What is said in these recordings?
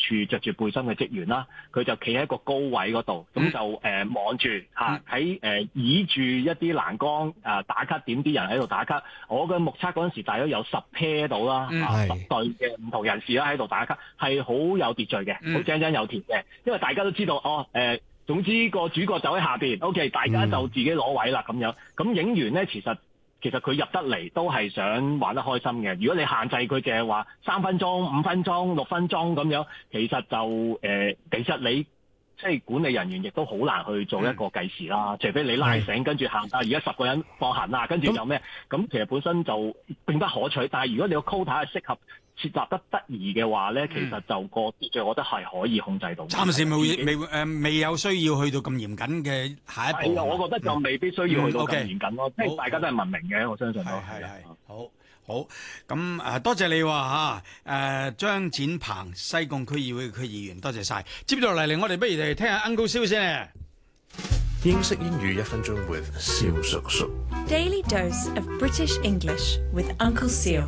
處着住背心嘅職員啦，佢就企喺一個高位嗰度，咁就望住喺倚住一啲欄杆打卡點啲人喺度打卡。我嘅目測嗰陣時大約有10 pair 到啦，10隊嘅唔同人士啦喺度打卡，係好有秩序嘅，好井井有條嘅，因為大家都知道總之個主角就喺下邊 ，OK， 大家就自己攞位啦咁樣。咁影員咧，其實佢入得嚟都係想玩得開心嘅。如果你限制佢淨係話3分鐘、5分鐘、6分鐘咁樣，其實就其實你即係管理人員亦都好難去做一個計時啦。除非你拉繩跟住行，而家10個人放行啦，跟住有咩？咁其實本身就並不可取。但係如果你個 quota 係適合設立得宜嘅話咧，其實就個秩序，我覺得係可以控制到。 暫時未有需要去到咁嚴謹嘅下一步。 係啊，我覺得就未必需要去到咁嚴謹咯。即係大家都係文明嘅，我相信都係。 好咁多謝你張展鵬，西貢區議會區議員，多謝晒。接住落嚟，我哋不如嚟聽下 Uncle 蕭先咧。 英式英語1分鐘 with 蕭叔叔。 Daily dose of British English with Uncle Seal。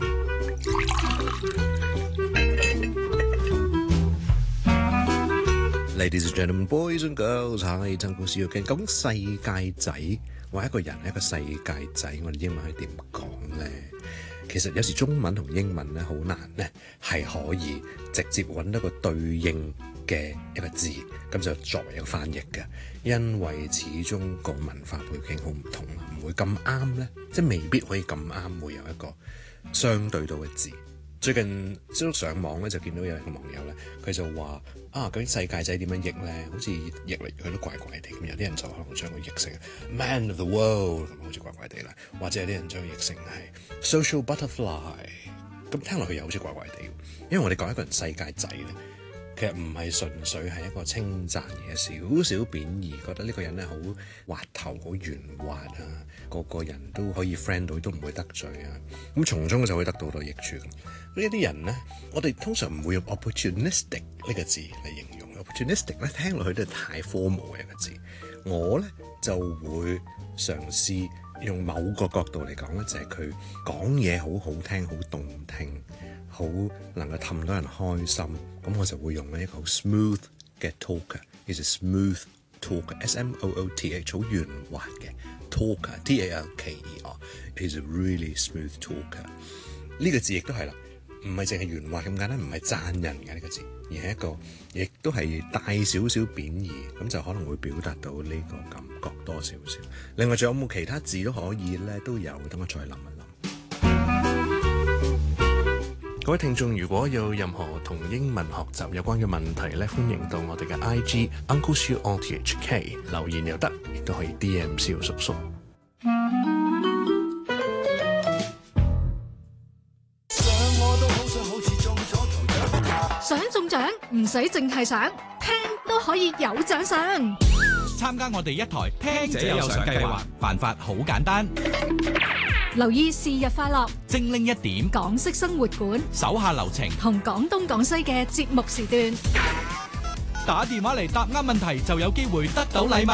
Ladies and gentlemen, boys and girls， 係Uncle Seal嘅。講世界仔，話一個人係一個世界仔，我哋英文係點講咧？其實有時中文同英文咧好難咧，係可以直接揾到個對應嘅一個字，咁就作為一個翻譯嘅。因為始終個文化背景好唔同，唔會咁啱咧，即係未必可以咁啱會有一個相對到嘅字。最近都上網咧就見到有一個網友咧，佢就話究竟世界仔點樣譯咧？好似譯嚟佢都怪怪地咁，有啲人就可能將佢譯成 Man of the World 咁，好似怪怪地啦，或者有啲人將佢譯成係 Social Butterfly， 咁聽落去又好似怪怪地。因為我哋講一個人世界仔咧，其實唔係純粹係一個稱讚嘅，少少貶義，覺得呢個人咧好滑頭、好圓滑啊，個人都可以 friend 到，都唔會得罪啊。咁從中就會得到好多益處。呢啲人咧，我哋通常唔會用 opportunistic 呢個字嚟形容。opportunistic 咧聽落去都係太 formal 嘅一個字。我咧就會嘗試用某個角度嚟講咧，就係佢講嘢好好聽、好動聽、好能夠氹到人開心。咁我就會用一個好 smooth 嘅 talker，is a smooth talker，S-M-O-O-T-H， 好圓滑嘅 talker，T-A-L-K-E-R，is a really smooth talker。呢個字亦都係啦。唔係淨係圓滑咁簡單，唔係讚人嘅呢個字，而係一個亦都係帶少少貶義，咁就可能會表達到呢個感覺多少少。另外仲有冇其他字都可以咧？都有，等我再諗一諗。各位聽眾，如果有任何同英文學習有關嘅問題咧，歡迎到我哋嘅 IG Uncle Siu RTHK 留言又得，亦都可以 DM 蕭叔叔。 想中獎唔使淨係想，聽都可以有獎賞。 參加我哋一台聽者有獎計劃，辦法好簡單。 留意是日快樂， 精靈一點， 港式生活館， 手下留情， 同廣東廣西嘅節目時段。 打電話嚟答啱問題就有機會得到禮物。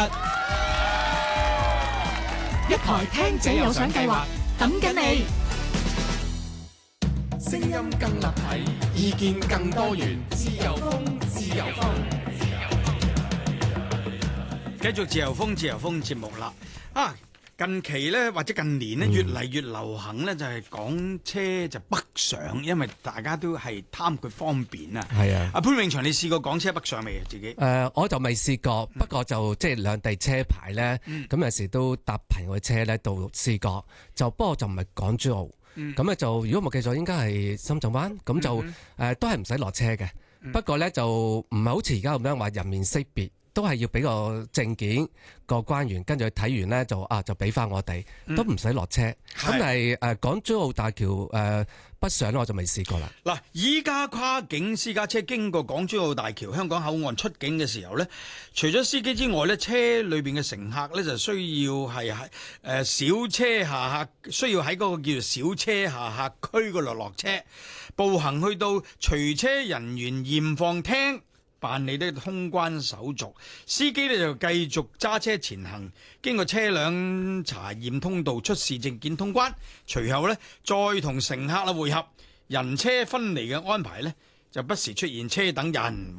一台聽者有獎計劃，等緊你。 聲音更立體，意見更多元，自由風，自由風。 繼續自由風節目啦。近期咧或者近年咧越嚟越流行咧就係港車就北上，因為大家都係貪佢方便啊。 係啊， 阿潘永祥，你試過港車北上未啊？自己我就未試過，不過就即係兩地車牌咧，咁有時都搭朋友嘅車咧到試過，不過就唔係港珠澳。咁咧就如果冇記錯，應該係深圳灣，咁就都係唔使落車嘅。不過咧就唔係好似而家咁樣話人面識別，都係要俾個證件個關員，跟住佢睇完咧就俾翻我哋，都唔使落車。咁但係港珠澳大橋北上我就未試過啦。 嗱，依家跨境私家車經過港珠澳大橋香港口岸出境嘅時候咧，除咗司機之外咧，車裏邊嘅乘客咧就需要係小車下客，需要喺嗰個叫做小車下客區嗰度落車，步行去到隨車人員驗放廳辦理啲通關手續，司機咧就繼續揸車前行，經過車輛查驗通道出示證件通關，隨後咧再同乘客會合，人車分離嘅安排咧就不時出現車等人